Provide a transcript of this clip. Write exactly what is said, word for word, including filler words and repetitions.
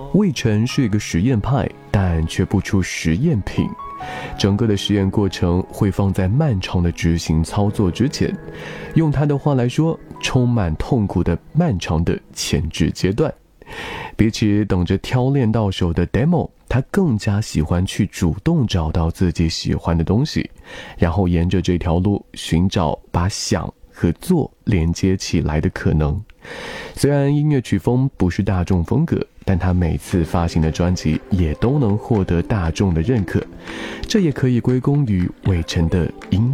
魏晨是一个实验派，但却不出实验品。整个的实验过程会放在漫长的执行操作之前，用他的话来说，充满痛苦的漫长的前置阶段。比起等着挑练到手的 demo， 他更加喜欢去主动找到自己喜欢的东西，然后沿着这条路寻找把想和做连接起来的可能。虽然音乐曲风不是大众风格，但他每次发行的专辑也都能获得大众的认可，这也可以归功于魏晨的音乐